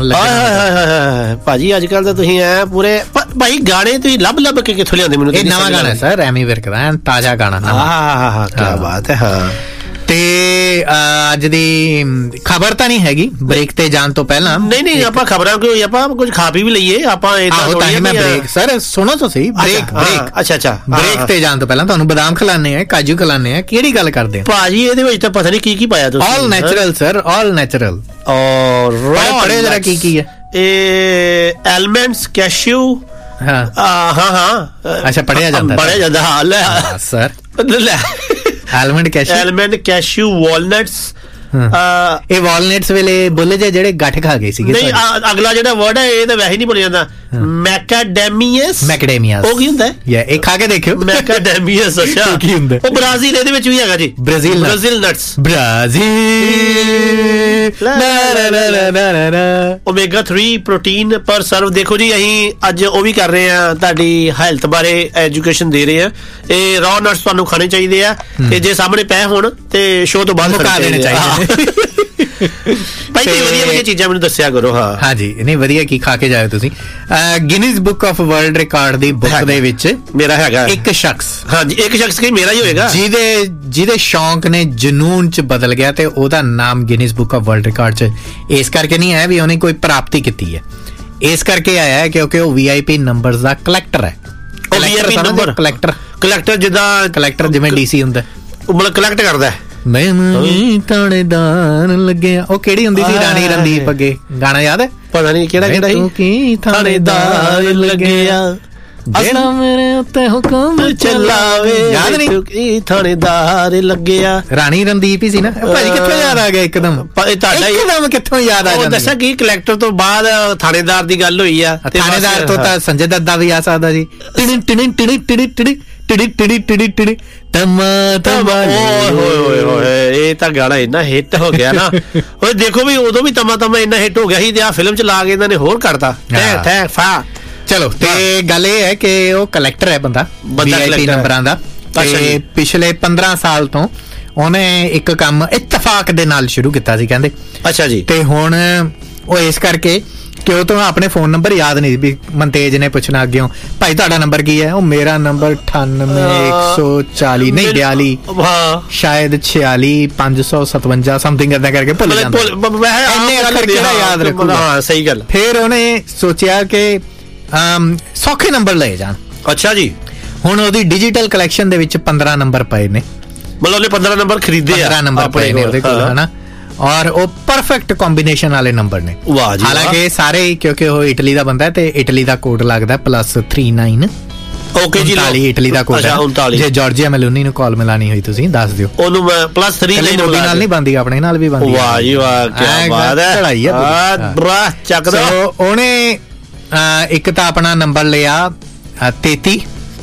ਭਾਜੀ ਅੱਜ ਕੱਲ ਤਾਂ ਤੁਸੀਂ ਐ ਪੂਰੇ ਭਾਈ ਗਾਣੇ ਤੁਸੀਂ ਲੱਭ ਕੇ ਕਿੱਥੋਂ ਲਿਆਉਂਦੇ ਮੈਨੂੰ? ਇਹ ਨਵਾਂ ਗਾਣਾ ਸਰ, ਐਮੀ ਵਿਰਕ ਦਾ, ਤਾਜ਼ਾ ਗਾਣਾ। ਹਾਂ ਕੀ ਬਾਤ ਹੈ। ਹਾਂ ਤੇ ਅੱਜ ਦੀ ਖਬਰ ਤਾਂ ਨਹੀਂ ਹੈਗੀ ਬ੍ਰੇਕ ਤੇ ਜਾਣ ਤੋਂ ਪਹਿਲਾਂ। ਨਹੀਂ ਆਪਾਂ ਖਬਰਾਂ ਕਿਉਂ, ਆਪਾਂ ਕੁਝ ਖਾ ਪੀ ਵੀ ਲਈਏ ਆਪਾਂ। ਮੈਂ ਬ੍ਰੇਕ ਸਰ ਸੁਣੋ ਤਾਂ ਸਹੀ, ਬ੍ਰੇਕ ਅੱਛਾ ਬ੍ਰੇਕ ਤੇ ਜਾਣ ਤੋਂ ਪਹਿਲਾਂ ਤੁਹਾਨੂੰ ਬਦਾਮ ਖਿਲਾਣੇ ਆ, ਕਾਜੂ ਖਿਲਾਣੇ ਆ, ਕਿਹੜੀ ਗੱਲ ਕਰਦੇ ਆ ਭਾਜੀ? ਇਹਦੇ ਵਿੱਚ ਤਾਂ ਪਤਾ ਨਹੀਂ ਕੀ ਪਾਇਆ ਤੁਸੀਂ। ਆਲ ਨੈਚੁਰਲ ਸਰ, ਆਲ ਨੈਚੁਰਲ। ਔਰ ਪੜੇ ਜਰਾ ਕੀ ਹੈ ਇਹ? ਐਲਮੰਡਸ, ਕੈਸ਼ੂ। ਹਾਂ ਅੱਛਾ ਪੜਿਆ ਜਾਂਦਾ ਹਾਂ ਲੈ ਸਰ, ਲੈ ਐਲਮੰਡ ਕੈਸ਼ੂ, ਵਾਲਨਟਸ। ਇਹ ਵਾਲਨਟਸ ਵੇਲੇ ਬੋਲੇ ਜਿਹੜੇ ਗੱਠ ਖਾ ਗਏ ਸੀਗੇ। ਨਹੀਂ ਅਗਲਾ ਜਿਹੜਾ ਵਰਡ ਹੈ ਇਹ ਤਾਂ ਵੈਸੇ ਨਹੀਂ ਬੋਲਿਆ ਜਾਂਦਾ। ਮੈਕੈਡੈਮੀਅਸ ਉਹ ਕੀ ਹੁੰਦਾ ਹੈ? ਇਹ ਖਾ ਕੇ ਦੇਖਿਓ ਮੈਕੈਡੈਮੀਅਸ। ਅੱਛਾ ਕੀ ਹੁੰਦਾ ਉਹ? ਬ੍ਰਾਜ਼ੀਲ ਇਹਦੇ ਵਿੱਚ ਵੀ ਹੈਗਾ ਜੀ, ਬ੍ਰਾਜ਼ੀਲ ਨਟਸ। ਓਮੇਗਾ 3 ਪ੍ਰੋਟੀਨ ਪਰ ਸਰਵ। ਦੇਖੋ ਜੀ ਅਸੀਂ ਅੱਜ ਉਹ ਵੀ ਕਰ ਰਹੇ ਆ, ਤੁਹਾਡੀ ਹੈਲਥ ਬਾਰੇ ਐਜੂਕੇਸ਼ਨ ਦੇ ਰਹੇ ਆ। ਇਹ ਰॉ ਨਟਸ ਤੁਹਾਨੂੰ ਖਾਣੇ ਚਾਹੀਦੇ ਆ ਤੇ ਜੇ ਸਾਹਮਣੇ ਪਏ ਹੋਣ ਤੇ ਸ਼ੋਅ ਤੋਂ ਬਾਅਦ ਖਾ ਦੇਣੇ ਚਾਹੀਦੇ। ਭਾਈ ਵਧੀਆ ਚੀਜ਼ਾਂ ਮੈਨੂੰ ਦੱਸਿਆ ਕਰੋ। ਹਾਂ ਜੀ, ਨਹੀਂ ਵਧੀਆ ਕੀ ਖਾ ਕੇ ਜਾਇਓ ਤੁਸੀਂ। Guinness book of world record the book ਦੇ ਵਿੱਚ ਮੇਰਾ ਹੈਗਾ ਇੱਕ ਸ਼ਖਸ। ਹਾਂਜੀ ਇੱਕ ਸ਼ਖਸ ਕੀ ਮੇਰਾ ਹੀ ਹੋਏਗਾ, ਜਿਹਦੇ ਸ਼ੌਂਕ ਨੇ ਜਨੂਨ ਚ ਬਦਲ ਗਿਆ ਤੇ ਉਹਦਾ ਨਾਮ Guinness book of world record ਚ ਇਸ ਕਰਕੇ ਨਹੀਂ ਆਇਆ ਵੀ ਉਹਨੇ ਕੋਈ ਪ੍ਰਾਪਤੀ ਕੀਤੀ ਹੈ, ਇਸ ਕਰਕੇ ਆਇਆ ਹੈ ਕਿਉਂਕਿ ਉਹ VIP ਨੰਬਰਸ ਦਾ ਕਲੈਕਟਰ ਹੈ। ਕਲੈਕਟਰ ਜਿਵੇਂ DC ਹੁੰਦਾ, ਮਤਲਬ ਕਲੈਕਟ ਕਰਦਾ ਹੈ। ਮੈਂ ਥਾਣੇਦਾਰ ਲੱਗਿਆ, ਉਹ ਕਿਹੜੀ ਹੁੰਦੀ ਸੀ? ਰਾਣੀ ਰਣਦੀਪ ਅੱਗੇ ਗਾਣਾ ਯਾਦ ਹੈ? ਪਤਾ ਨਹੀਂ ਕਿਹੜਾ ਸੀ। ਥਾਣੇਦਾਰ ਲੱਗਿਆ ਜਿਹੜਾ ਮੇਰੇ ਉੱਤੇ ਹੁਕਮ ਚਲਾਵੇ, ਯਾਦ ਨਹੀਂ? ਥਾਣੇਦਾਰ ਲੱਗਿਆ, ਰਾਣੀ ਰਣਦੀਪ ਹੀ ਸੀ ਨਾ ਭਾਜੀ। ਕਿੱਥੋਂ ਯਾਦ ਆ ਗਿਆ ਇੱਕਦਮ? ਇੱਕਦਮ ਕਿੱਥੋਂ ਯਾਦ ਆ ਜਾਂਦਾ? ਦੱਸਿਆ ਕਿ ਕਲੈਕਟਰ ਤੋਂ ਬਾਅਦ ਥਾਣੇਦਾਰ ਦੀ ਗੱਲ ਹੋਈ ਆ। ਥਾਣੇਦਾਰ ਤੋਂ ਤਾਂ ਸੰਜੇ ਦੱਤਾ ਵੀ ਆ ਸਕਦਾ ਸੀ। ਇਹ ਤਾਂ ਗਾਣਾ ਇੰਨਾ ਹਿੱਟ ਹੋ ਗਿਆ ਨਾ। ਓਏ ਦੇਖੋ ਵੀ ਉਦੋਂ ਵੀ ਤਮਾ ਇੰਨਾ ਹਿੱਟ ਹੋ ਗਿਆ ਸੀ ਤੇ ਆ ਫਿਲਮ ਚ ਲਾ ਕੇ ਇਹਨਾਂ ਨੇ ਹੋਰ ਕਰਤਾ। ਚਲੋ ਤੇ ਗੱਲ ਇਹ ਹੈ ਕਿ ਉਹ ਕਲੈਕਟਰ ਹੈ ਬੰਦਾ VIP ਨੰਬਰਾਂ ਦਾ, ਤੇ ਪਿਛਲੇ 15 ਸਾਲ ਤੋਂ ਉਹਨੇ ਇੱਕ ਕੰਮ ਇਤਫਾਕ ਦੇ ਨਾਲ ਸ਼ੁਰੂ ਕੀਤਾ ਸੀ ਕਹਿੰਦੇ। ਅੱਛਾ ਜੀ। ਤੇ ਹੁਣ ਉਹ ਇਸ ਕਰਕੇ ਕਿ ਉਹ ਤੋਂ ਆਪਣੇ ਫੋਨ ਨੰਬਰ ਯਾਦ ਨਹੀਂ ਵੀ ਮਨਤੇਜ ਨੇ ਪੁੱਛਣਾ ਅੱਗੇ ਭਾਈ ਤੁਹਾਡਾ ਨੰਬਰ ਕੀ ਹੈ? ਉਹ ਮੇਰਾ ਨੰਬਰ 98140 ਨਹੀਂ 42 ਸ਼ਾਇਦ 46557 ਸਮਥਿੰਗ ਏਦਾਂ ਕਰਕੇ ਭੁੱਲ ਜਾਂਦਾ। ਇੰਨੇ ਅੱਖਰ ਕਿਹੜਾ ਯਾਦ ਰੱਖੂਗਾ? ਸਹੀ ਗੱਲ। ਫਿਰ ਉਹਨੇ ਸੋਚਿਆ ਕਿ ਸੌਖੇ ਨੰਬਰ ਲਏ ਜਾਣ। ਅੱਛਾ ਜੀ। ਹੁਣ ਉਹਦੀ ਡਿਜੀਟਲ ਕਲੈਕਸ਼ਨ ਦੇ ਵਿੱਚ 15 ਨੰਬਰ ਪਏ ਨੇ, ਮਤਲਬ ਉਹਨੇ 15 ਨੰਬਰ ਖਰੀਦੇ ਆ। 15 ਨੰਬਰ ਪਏ ਨੇ ਉਹਦੇ ਕੋਲ ਹਨਾ, ਔਰ ਉਹ ਪਰਫੈਕਟ ਕੰਬੀਨੇਸ਼ਨ ਵਾਲੇ ਨੰਬਰ ਨੇ। ਹਾਲਾਂਕਿ ਸਾਰੇ ਕਿਉਂਕਿ ਉਹ ਇਟਲੀ ਦਾ ਬੰਦਾ ਹੈ ਤੇ ਇਟਲੀ ਦਾ ਕੋਡ ਲੱਗਦਾ +39। ਓਕੇ ਜੀ, ਇਟਲੀ ਦਾ ਕੋਡ ਹੈ। ਜੇ ਜਾਰਜੀਆ ਮੈਲੋਨੀ ਨੂੰ ਕਾਲ ਮਿਲਾਣੀ ਹੋਈ ਤੁਸੀਂ ਦੱਸ ਦਿਓ, ਉਹਨੂੰ +3 ਨਾਲ ਨਹੀਂ ਬੰਦੀ, ਆਪਣੇ ਨਾਲ ਵੀ ਬੰਦੀ। ਵਾਹ ਜੀ ਵਾਹ, ਕੀ ਬਾਤ ਹੈ, ਚੜਾਈ ਹੈ ਚੱਕਦਾ। ਉਹਨੇ ਇੱਕ ਤਾਂ ਆਪਣਾ ਨੰਬਰ ਲਿਆ 33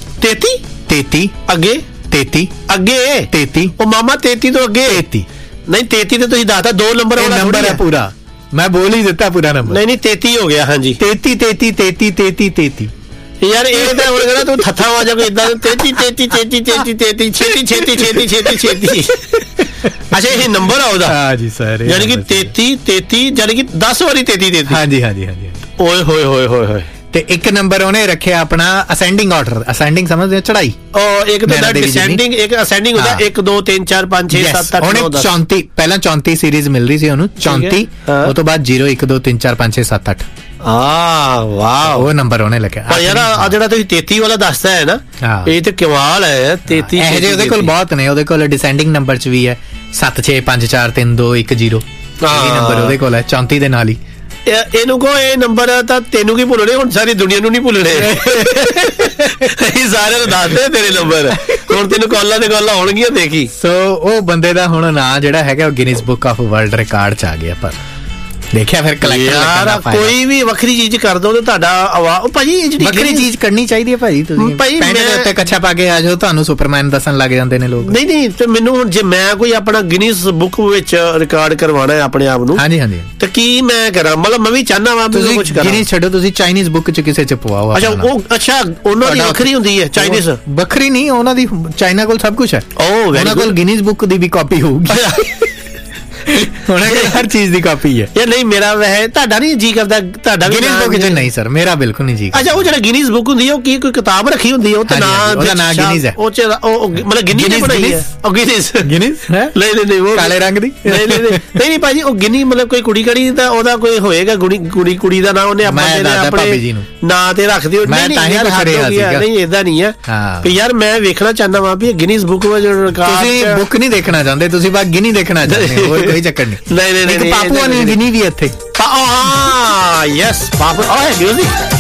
ਅੱਗੇ 33 ਉਹ ਮਾਮਾ 33 ਤੋਂ ਅੱਗੇ 33 ਨਹੀਂ 33 ਤੇ ਤੁਸੀਂ ਦੱਸਦਾ 2 ਨੰਬਰ ਵਾਲਾ ਨੰਬਰ ਹੈ ਪੂਰਾ, ਮੈਂ ਬੋਲ ਹੀ ਦਿੱਤਾ ਪੂਰਾ ਨੰਬਰ। ਨਹੀਂ 33 ਹੋ ਗਿਆ। ਹਾਂਜੀ 33 ਯਾਰ ਇਹ ਤਾਂ ਹੁਣ ਕਹਿੰਦਾ ਤੂੰ ਥੱਥਾ ਆ ਜਾ ਕੋਈ ਇਦਾਂ 33 ਛੇਤੀ। ਅੱਛਾ ਇਹ ਨੰਬਰ ਆ ਉਹਦਾ? ਹਾਂ ਜੀ ਸਰ, ਯਾਨੀ ਕਿ 33 ਯਾਨੀ ਕਿ 10 ਵਾਰੀ 33। ਹਾਂਜੀ। ਓਏ ਹੋਏ। ਤੇ ਇੱਕ ਨੰਬਰ ਉਹਨੇ ਰੱਖਿਆ ਆਪਣਾ ਅਸੈਂਡਿੰਗ ਆਰਡਰ। ਅਸੈਂਡਿੰਗ ਸਮਝਦੇ ਹੋ? ਚੜਾਈ। ਉਹ ਇੱਕ ਤਾਂ ਡਿਸੈਂਡਿੰਗ, ਇੱਕ ਅਸੈਂਡਿੰਗ ਹੁੰਦਾ। 1 2 3 4 5 6 7 8 9 10। 34 ਪਹਿਲਾਂ 34 ਸੀਰੀਜ਼ ਮਿਲ ਰਹੀ ਸੀ ਉਹਨੂੰ, 34 ਉਹ ਤੋਂ ਬਾਅਦ 0 1 2 3 4 5 6 7 8। ਵਾਹ ਉਹ ਨੰਬਰ ਉਹਨੇ ਲਿਖਿਆ। ਪਰ ਯਾਰ ਆ ਜਿਹੜਾ ਤੁਸੀਂ 33 ਵਾਲਾ ਦੱਸਦਾ ਹੈ ਨਾ, ਇਹ ਤੇ ਕਮਾਲ ਹੈ। 33 ਇਹ ਜੇ ਉਹਦੇ ਕੋਲ ਬਹੁਤ ਨੇ। ਉਹਦੇ ਕੋਲ ਡਿਸੈਂਡਿੰਗ ਨੰਬਰ ਚ ਵੀ ਹੈ 7 6 5 4 3 2 1 0 ਇਹ ਨੰਬਰ ਉਹਦੇ ਕੋਲ ਹੈ 34 ਦੇ ਨਾਲ ਹੀ। ਇਹਨੂੰ ਕਹੋ ਇਹ ਨੰਬਰ ਤਾਂ ਤੈਨੂੰ ਕੀ ਭੁੱਲਣੇ, ਹੁਣ ਸਾਰੀ ਦੁਨੀਆ ਨੂੰ ਨਹੀਂ ਭੁੱਲਣੇ। ਸਾਰਿਆਂ ਨੂੰ ਦੱਸਦੇ ਤੇਰੇ ਨੰਬਰ, ਹੁਣ ਤੈਨੂੰ ਕਾਲਾਂ ਤੇ ਕਾਲਾਂ ਹੋਣਗੀਆਂ ਦੇਖੀ। ਸੋ ਉਹ ਬੰਦੇ ਦਾ ਹੁਣ ਨਾਂ ਜਿਹੜਾ ਹੈਗਾ ਉਹ Guinness book of world record ਚ ਆ ਗਿਆ। ਪਰ ਦੇਖਿਆ ਫਿਰ ਕਲੈਕਟਰ ਕੋਈ ਵੀ ਵੱਖਰੀ ਚੀਜ਼ ਕਰ ਦੋ ਤੇ ਤੁਹਾਡਾ ਆਵਾਜ਼ ਭਾਜੀ ਵੱਖਰੀ ਚੀਜ਼ ਕਰਨੀ ਚਾਹੀਦੀ ਹੈ ਭਾਜੀ। ਤੁਸੀਂ ਪੈਂਟ ਦੇ ਉੱਤੇ ਕੱਛਾ ਪਾ ਕੇ ਆ ਜਾਓ, ਤੁਹਾਨੂੰ ਸੁਪਰਮੈਨ ਦੱਸਣ ਲੱਗ ਜਾਂਦੇ ਨੇ ਲੋਕ। ਨਹੀਂ ਤੇ ਮੈਨੂੰ ਹੁਣ ਜੇ ਮੈਂ ਕੋਈ ਆਪਣਾ ਗਿਨੀਜ਼ ਬੁੱਕ ਵਿੱਚ ਰਿਕਾਰਡ ਕਰਵਾਉਣਾ ਹੈ ਆਪਣੇ ਆਪ ਨੂੰ, ਹਾਂਜੀ ਤੇ ਕੀ ਮੈਂ ਕਰਾਂ? ਮਤਲਬ ਮੈਂ ਵੀ ਚਾਹਨਾ ਵਾ ਕੁਝ ਕਰਾਂ। ਗਿਨੀਜ਼ ਛੱਡੋ, ਤੁਸੀਂ ਚਾਈਨੀਜ਼ ਬੁੱਕ ਚ ਕਿਸੇ ਚ ਪਵਾਓ। ਅੱਛਾ ਉਹਨਾਂ ਦੀ ਵੱਖਰੀ ਹੁੰਦੀ ਹੈ? ਚਾਈਨੀਜ਼ ਵੱਖਰੀ ਨਹੀਂ, ਉਹਨਾਂ ਦੀ ਚਾਈਨਾ ਕੋਲ ਸਭ ਕੁਝ ਹੈ। ਉਹਨਾਂ ਕੋਲ ਗਿਨੀਜ਼ ਬੁੱਕ ਦੀ ਵੀ ਕਾਪੀ ਹੋਊਗੀ। ਹਰ ਚੀਜ਼ ਦੀ ਕਾਪੀ ਹੈ। ਇਹ ਨਹੀਂ ਮੇਰਾ ਵੈਸੇ ਤੁਹਾਡਾ ਨਹੀਂ ਜੀ ਕਰਦਾ ਤੁਹਾਡਾ ਗਿਨੀਜ਼ ਬੁੱਕ 'ਚ ਨਹੀਂ ਸਰ, ਮੇਰਾ ਬਿਲਕੁਲ ਨਹੀਂ ਜੀ। ਅੱਛਾ, ਉਹ ਜਿਹੜਾ ਗਿਨੀਜ਼ ਬੁੱਕ ਹੁੰਦੀ ਹੈ ਉਹ ਕੀ ਕੋਈ ਕਿਤਾਬ ਰੱਖੀ ਹੁੰਦੀ ਹੈ ਉਹ ਤੇ ਉਹਦਾ ਨਾਂ ਗਿਨੀਜ਼ ਹੈ। ਉਹ ਮਤਲਬ ਗਿਨੀ ਨੇ ਬਣਾਈ ਹੈ ਉਹ ਗਿਨੀਜ਼ ਨਹੀਂ ਉਹ ਕਾਲੇ ਰੰਗ ਦੀ ਨਹੀਂ ਭਾਜੀ ਉਹ ਗਿਨੀ ਮਤਲਬ ਕੋਈ ਕੁੜੀ ਕੜੀ ਦਾ ਉਹਦਾ ਕੋਈ ਹੋਏਗਾ ਕੁੜੀ ਦਾ ਨਾਂ ਉਹਨੇ ਆਪਣੇ ਨਾਂ ਤੇ ਰੱਖ ਦਿਓ। ਨਹੀਂ ਏਦਾਂ ਨਹੀਂ ਹੈ ਕਿ ਯਾਰ ਮੈਂ ਵੇਖਣਾ ਚਾਹੁੰਦਾ ਵਾਂ ਵੀ ਗਿਨੀਜ਼ ਬੁੱਕ ਵਿੱਚ ਤੁਸੀਂ ਬੁੱਕ ਨਹੀਂ ਦੇਖਣਾ ਚਾਹੁੰਦੇ, ਤੁਸੀਂ ਬਸ ਗਿਨੀ ਦੇਖਣਾ ਚਾਹੁੰਦੇ ਹੋ, ਹੋਰ ਕੋਈ ਚੱਕਰ ਨਹੀਂ। ਨਹੀਂ ਪਾਪੂਆ ਨਿਊ ਗਿਨੀ ਵੀ ਇੱਥੇ। Yes Papua